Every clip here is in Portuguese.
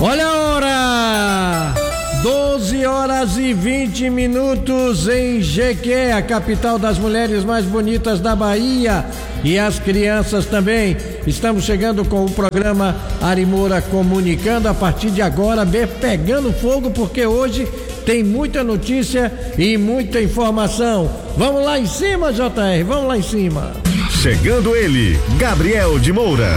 Olha a hora! 12h20 em Jequié, a capital das mulheres mais bonitas da Bahia, e as crianças também. Estamos chegando com o programa Arimoura Comunicando, a partir de agora, pegando fogo, porque hoje tem muita notícia e muita informação. Vamos lá em cima, JR, vamos lá em cima. Chegando ele, Gabriel de Moura.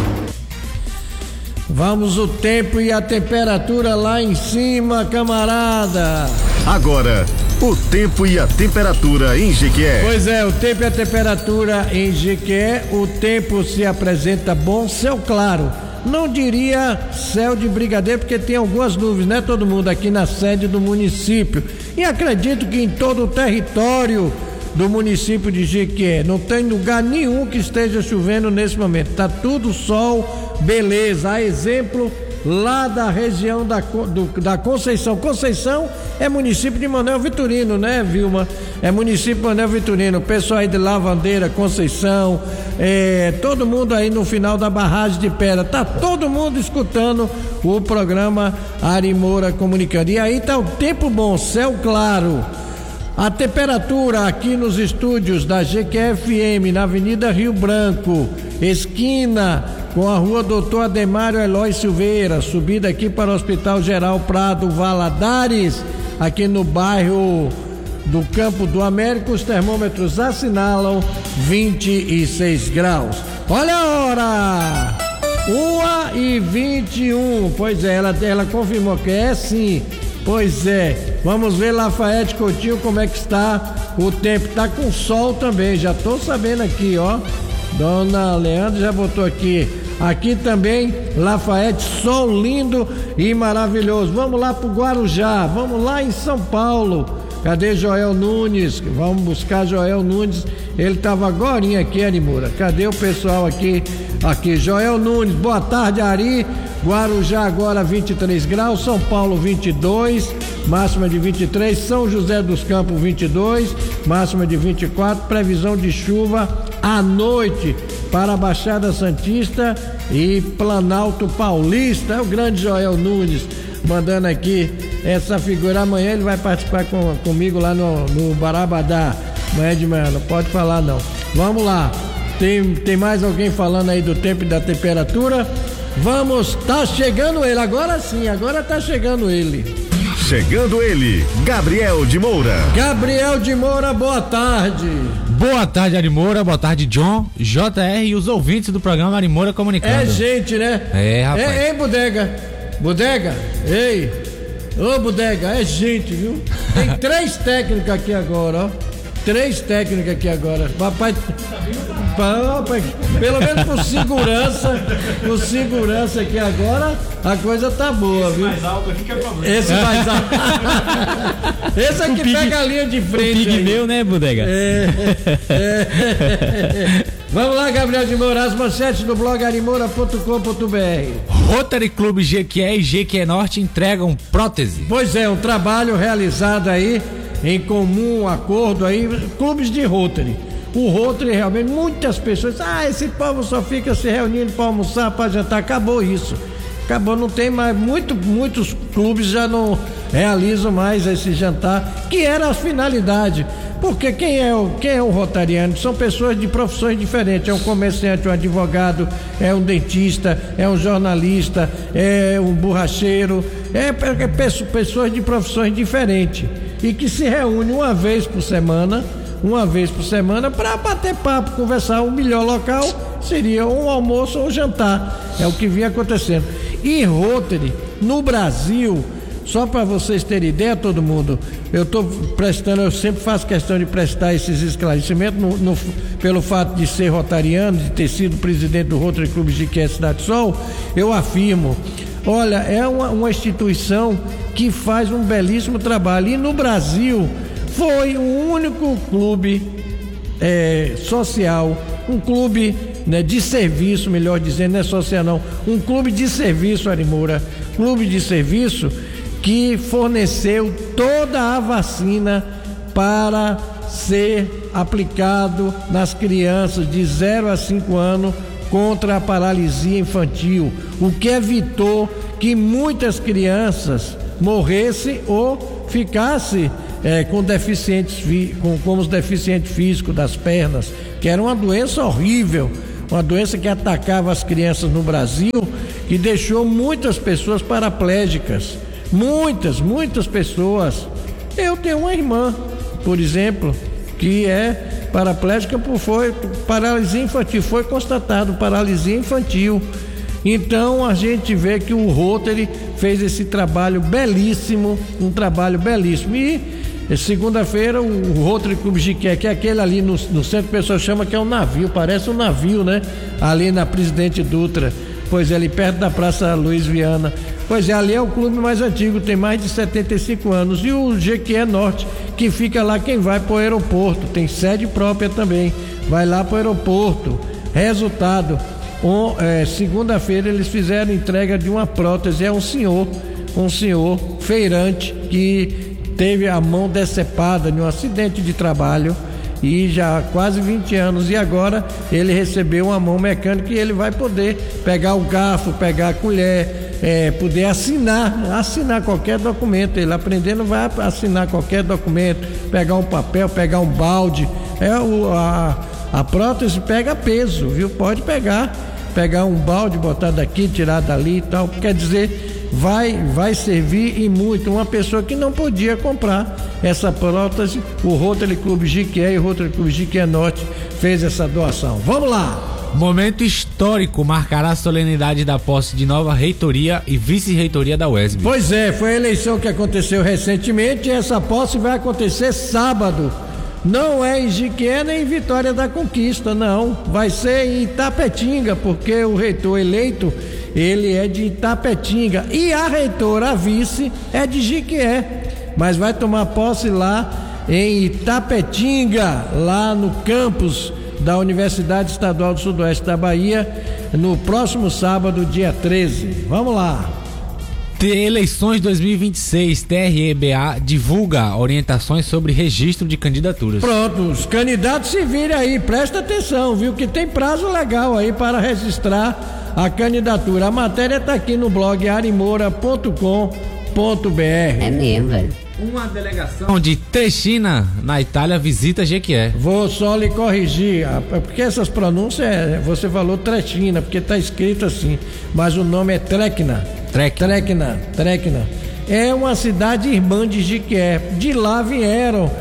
Vamos o tempo e a temperatura lá em cima, camarada. Agora, o tempo e a temperatura em Jequié. Pois é, o tempo e a temperatura em Jequié. O tempo se apresenta bom, céu claro. Não diria céu de brigadeiro, porque tem algumas nuvens, né? Todo mundo aqui na sede do município. E acredito que em todo o território do município de Jequié não tem lugar nenhum que esteja chovendo nesse momento. Tá tudo sol, beleza. A exemplo lá da região da Conceição. Conceição é município de Manuel Vitorino, né, Vilma? É município de Manuel Vitorino. O pessoal aí de Lavandeira, Conceição, todo mundo aí no final da barragem de Pedra. Tá todo mundo escutando o programa Arimoura Comunicando. E aí tá o tempo bom, céu claro. A temperatura aqui nos estúdios da GQFM, na Avenida Rio Branco, esquina com a Rua Doutor Ademário Eloy Silveira, subida aqui para o Hospital Geral Prado Valadares, aqui no bairro do Campo do América, os termômetros assinalam 26 graus. Olha a hora! 1h21, pois é, ela confirmou que é sim. Pois é, vamos ver Lafayette Coutinho como é que está o tempo. Tá com sol também, já tô sabendo aqui, ó. Dona Leandra já botou aqui. Aqui também, Lafayette, sol lindo e maravilhoso. Vamos lá pro Guarujá, vamos lá em São Paulo. Cadê Joel Nunes? Vamos buscar Joel Nunes. Ele tava agorinha aqui, Arimoura. Cadê o pessoal aqui? Aqui, Joel Nunes. Boa tarde, Ari. Guarujá agora 23 graus, São Paulo 22, máxima de 23, São José dos Campos 22, máxima de 24, previsão de chuva à noite para a Baixada Santista e Planalto Paulista. É o grande Joel Nunes mandando aqui essa figura. Amanhã ele vai participar comigo lá no Barabadá, amanhã de manhã, não pode falar não. Vamos lá, tem mais alguém falando aí do tempo e da temperatura? Vamos, tá chegando ele, agora sim, agora tá chegando ele. Chegando ele, Gabriel de Moura. Gabriel de Moura, boa tarde. Boa tarde, Arimoura, boa tarde, John, JR e os ouvintes do programa Arimoura Comunicando. É gente, né? É, rapaz. Ei, Bodega, ei, ô Bodega, é gente, viu? Tem 3 técnicos aqui agora, ó. 3 técnicos aqui agora. Papai, pelo menos por segurança aqui agora, a coisa tá boa, viu? Esse mais alto aqui que é problema. Esse mais alto. Esse aqui pega a linha de frente. O pigmeu, né, Bodega? Vamos lá, Gabriel de Moura, as manchetes do blog arimoura.com.br. Rotary Clube Jequié e Jequié Norte entregam prótese. Pois é, um trabalho realizado aí em comum acordo aí, clubes de Rotary. O Rotary realmente, muitas pessoas, esse povo só fica se reunindo para almoçar, para jantar, acabou isso. Acabou, não tem mais, muitos clubes já não realizam mais esse jantar, que era a finalidade. Porque quem é o rotariano? São pessoas de profissões diferentes. É um comerciante, um advogado, é um dentista, é um jornalista, é um borracheiro, pessoas de profissões diferentes e que se reúnem uma vez por semana para bater papo, conversar. O melhor local seria um almoço ou um jantar. É o que vinha acontecendo. E Rotary no Brasil, só para vocês terem ideia, todo mundo, eu sempre faço questão de prestar esses esclarecimentos pelo fato de ser rotariano, de ter sido presidente do Rotary Clube Jequié Cidade Sol. Eu afirmo, olha, é uma instituição que faz um belíssimo trabalho, e no Brasil foi o único clube social, um clube, né, de serviço, melhor dizendo, não é social não, um clube de serviço, Arimoura, clube de serviço que forneceu toda a vacina para ser aplicado nas crianças de 0 a 5 anos contra a paralisia infantil, o que evitou que muitas crianças morressem ou ficassem com os deficientes físicos das pernas, que era uma doença horrível, uma doença que atacava as crianças no Brasil e deixou muitas pessoas paraplégicas, muitas pessoas. Eu tenho uma irmã, por exemplo, que é paraplégica foi constatado paralisia infantil. Então a gente vê que o Rotary fez esse trabalho belíssimo, E segunda-feira o Rotary Clube Jiquié, que é aquele ali no centro, o pessoal chama que é um navio, parece um navio, né? Ali na Presidente Dutra, pois é, ali perto da Praça Luiz Viana. Pois é, ali é o clube mais antigo, tem mais de 75 anos. E o Jiquié Norte, que fica lá, quem vai para o aeroporto, tem sede própria também, vai lá para o aeroporto. Resultado, segunda-feira eles fizeram entrega de uma prótese, é um senhor feirante que teve a mão decepada em um acidente de trabalho e já há quase 20 anos, e agora ele recebeu uma mão mecânica e ele vai poder pegar o garfo, pegar a colher, poder assinar qualquer documento. Ele aprendendo vai assinar qualquer documento, pegar um papel, pegar um balde. A prótese pega peso, viu? Pode pegar um balde, botar daqui, tirar dali e tal. Quer dizer, vai servir e muito. Uma pessoa que não podia comprar essa prótese, o Rotary Clube Jiquié e o Rotary Clube Jiquié Norte fez essa doação. Vamos lá! Momento histórico marcará a solenidade da posse de nova reitoria e vice-reitoria da UESB. Pois é, foi a eleição que aconteceu recentemente e essa posse vai acontecer sábado. Não é em Jiquié nem em Vitória da Conquista, não. Vai ser em Itapetinga, porque o reitor eleito, ele é de Itapetinga. E a reitora, a vice, é de Jiquié. Mas vai tomar posse lá em Itapetinga, lá no campus da Universidade Estadual do Sudoeste da Bahia, no próximo sábado, dia 13. Vamos lá. Eleições 2026, TRE-BA divulga orientações sobre registro de candidaturas. Pronto, os candidatos se virem aí, presta atenção, viu, que tem prazo legal aí para registrar a candidatura. A matéria está aqui no blog arimoura.com.br. É mesmo, velho. Uma delegação de Trecina, na Itália, visita Jequié. Vou só lhe corrigir, porque essas pronúncias, você falou Trecina, porque está escrito assim, mas o nome é Trecna. É uma cidade irmã de Jiquié. De lá vieram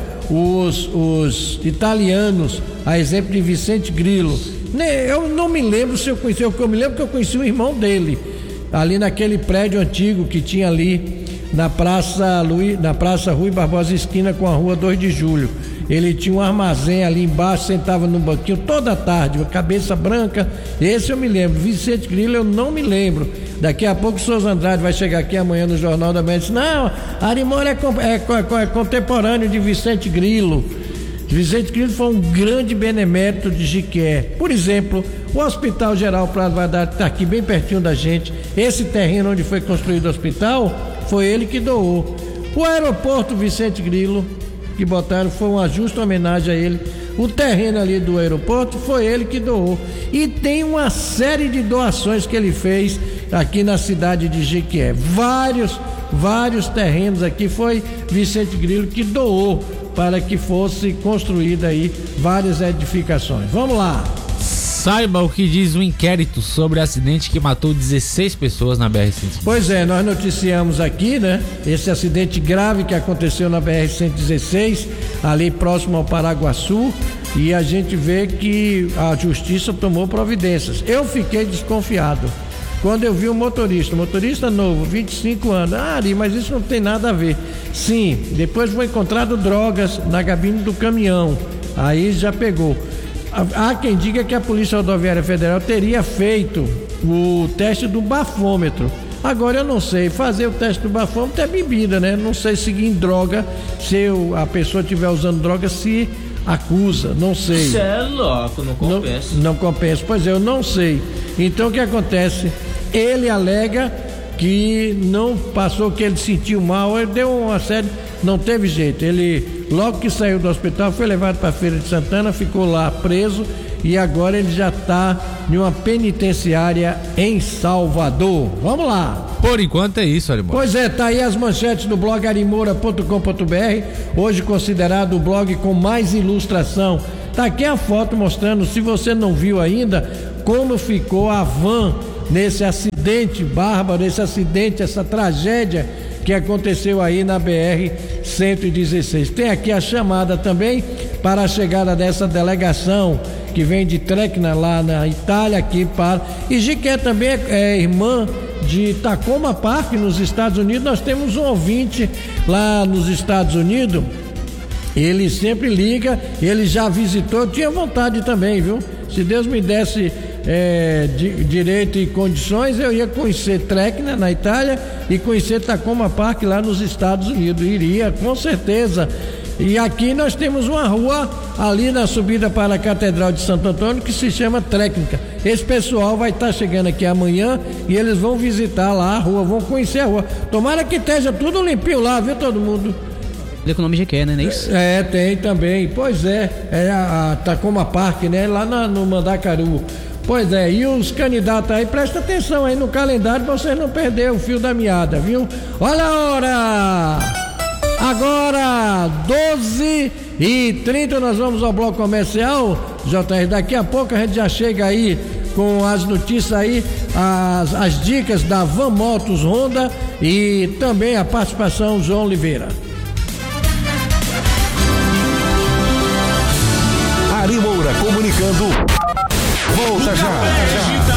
os italianos, a exemplo de Vicente Grillo. Eu não me lembro se eu conheci, eu me lembro que eu conheci o irmão dele, ali naquele prédio antigo que tinha ali na Praça Rui Barbosa, esquina com a Rua 2 de Julho. Ele tinha um armazém ali embaixo, sentava no banquinho toda tarde, cabeça branca. Esse eu me lembro. Vicente Grillo eu não me lembro. Daqui a pouco o Souza Andrade vai chegar aqui amanhã no Jornal da Manhã e diz: não, Arimoura é contemporâneo de Vicente Grillo. Vicente Grillo foi um grande benemérito de Jiquié. Por exemplo, o Hospital Geral Prado Vardar está aqui bem pertinho da gente. Esse terreno onde foi construído o hospital foi ele que doou. O aeroporto Vicente Grillo, que botaram, foi uma justa homenagem a ele. O terreno ali do aeroporto foi ele que doou. E tem uma série de doações que ele fez aqui na cidade de Jiquié. Vários terrenos aqui foi Vicente Grillo que doou para que fosse construída aí várias edificações. Vamos lá. Saiba o que diz o inquérito sobre o acidente que matou 16 pessoas na BR-116. Pois é, nós noticiamos aqui, né? Esse acidente grave que aconteceu na BR-116, ali próximo ao Paraguaçu, e a gente vê que a justiça tomou providências. Eu fiquei desconfiado quando eu vi o motorista novo, 25 anos. Ari, mas isso não tem nada a ver. Sim, depois foi encontrado drogas na cabine do caminhão, aí já pegou. Há quem diga que a Polícia Rodoviária Federal teria feito o teste do bafômetro. Agora eu não sei, fazer o teste do bafômetro é bebida, né? Não sei se em droga, se a pessoa estiver usando droga, se acusa, não sei. Isso é louco, não compensa. Não compensa, pois é, eu não sei. Então o que acontece? Ele alega que não passou, que ele sentiu mal, ele deu uma série, não teve jeito. Ele, logo que saiu do hospital, foi levado para a Feira de Santana, ficou lá preso e agora ele já está em uma penitenciária em Salvador. Vamos lá. Por enquanto é isso, Ari Moura. Pois é, tá aí as manchetes do blog arimoura.com.br, hoje considerado o blog com mais ilustração. Tá aqui a foto mostrando, se você não viu ainda, como ficou a van nesse acidente bárbaro, essa tragédia que aconteceu aí na BR-116. Tem aqui a chamada também para a chegada dessa delegação que vem de Trecna lá na Itália aqui para... E Jiqué também é irmã de Tacoma Park nos Estados Unidos. Nós temos um ouvinte lá nos Estados Unidos, ele sempre liga, ele já visitou, tinha vontade também, viu? Se Deus me desse direito e condições, eu ia conhecer Trecna na Itália e conhecer Tacoma Park lá nos Estados Unidos, iria com certeza. E aqui nós temos uma rua ali na subida para a Catedral de Santo Antônio que se chama Técnica. Esse pessoal vai estar chegando aqui amanhã e eles vão visitar lá a rua, vão conhecer a rua. Tomara que esteja tudo limpinho lá, viu, todo mundo? Com o nome GQ, né? Não é isso? Tem também. Pois é a Tacoma Park, né? Lá no Mandacaru. Pois é, e os candidatos aí, presta atenção aí no calendário pra vocês não perder o fio da meada, viu? Olha a hora! Agora, 12h30, nós vamos ao bloco comercial, JR. Daqui a pouco a gente já chega aí com as notícias aí, as dicas da Van Motos Honda e também a participação João Oliveira. Ari Moura comunicando. Volta já.